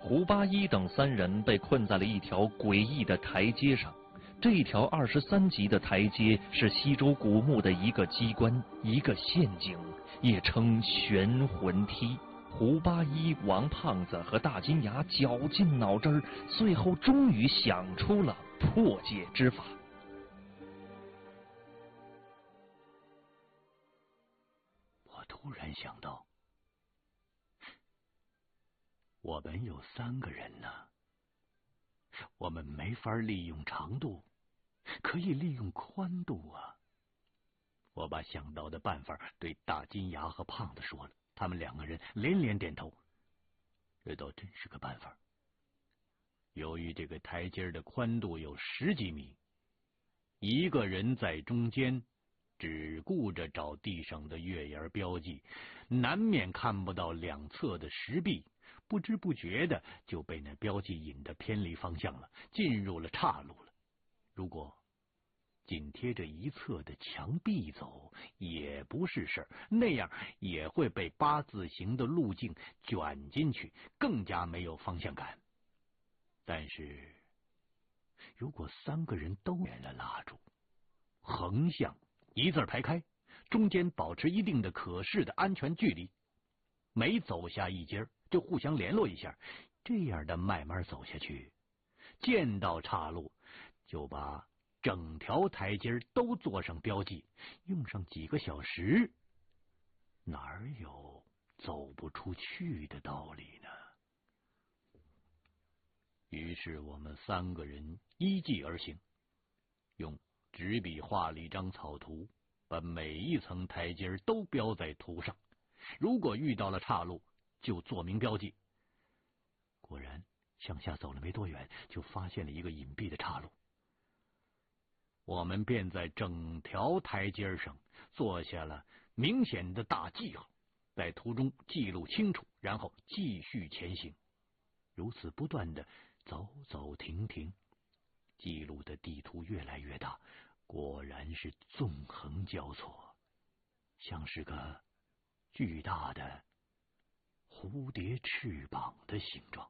胡八一等3人被困在了一条诡异的台阶上。这条23级的台阶是西周古墓的一个机关，一个陷阱，也称玄魂梯。胡八一、王胖子和大金牙绞尽脑汁，最后终于想出了破解之法。 我突然想到，我们有3个人呢，我们没法利用长度，可以利用宽度啊！我把想到的办法对大金牙和胖子说了，他们2个人连连点头。这倒真是个办法。由于这个台阶的宽度有10几米，一个人在中间，只顾着找地上的月牙标记，难免看不到2侧的石壁，不知不觉的就被那标记引得偏离方向了，进入了岔路了。如果紧贴着一侧的墙壁走也不是事儿，那样也会被8字形的路径卷进去，更加没有方向感。但是如果3个人都点了蜡烛，横向一字排开，中间保持一定的可视的安全距离，每走下一阶就互相联络一下，这样的慢慢走下去，见到岔路就把整条台阶都做上标记，用上几个小时，哪有走不出去的道理呢？于是我们3个人依计而行，用纸笔画了一张草图，把每一层台阶都标在图上，如果遇到了岔路就做明标记。果然向下走了没多远，就发现了一个隐蔽的岔路。我们便在整条台阶上做下了明显的大记号，在图中记录清楚，然后继续前行。如此不断的走走停停，记录的地图越来越大，果然是纵横交错，像是个巨大的蝴蝶翅膀的形状。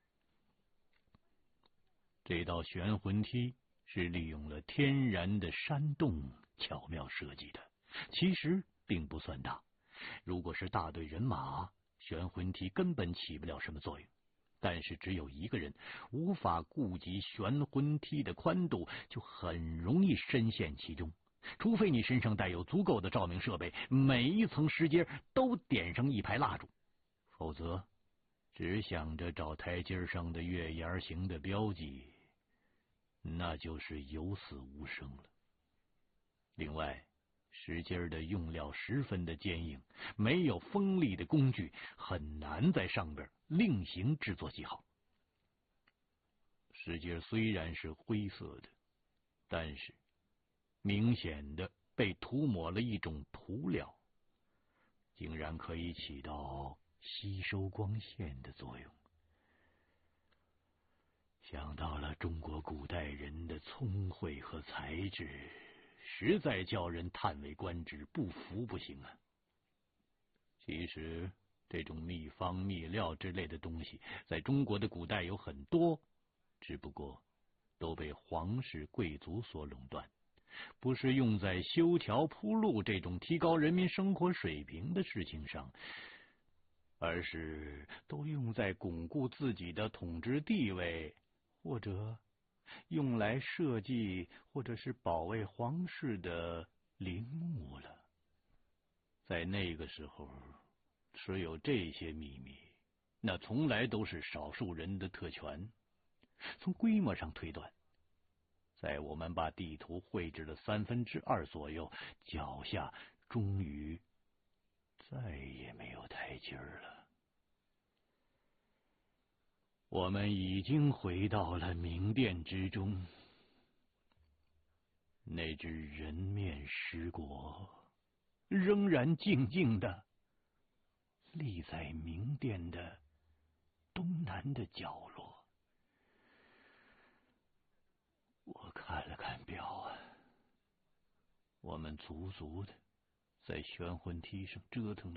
这道玄魂梯是利用了天然的山洞巧妙设计的，其实并不算大，如果是大队人马，玄魂梯根本起不了什么作用。但是只有1个人无法顾及玄魂梯的宽度，就很容易深陷其中。除非你身上带有足够的照明设备，每一层石阶都点上一排蜡烛，否则只想着找台阶上的月牙形的标记，那就是有死无生了。另外，石阶的用料十分的坚硬，没有锋利的工具，很难在上边另行制作记号。石阶虽然是灰色的，但是明显的被涂抹了一种涂料，竟然可以起到吸收光线的作用。想到了中国古代人的聪慧和才智，实在叫人叹为观止，不服不行啊！其实这种秘方秘料之类的东西在中国的古代有很多，只不过都被皇室贵族所垄断，不是用在修桥铺路这种提高人民生活水平的事情上，而是都用在巩固自己的统治地位，或者用来设计或者是保卫皇室的陵墓了。在那个时候，持有这些秘密，那从来都是少数人的特权。从规模上推断，在我们把地图绘制了2/3左右，脚下终于再也没有台阶了。我们已经回到了明殿之中，那只人面狮国仍然静静的立在明殿的东南的角落。我看了看表啊，我们足足的在玄魂梯上折腾了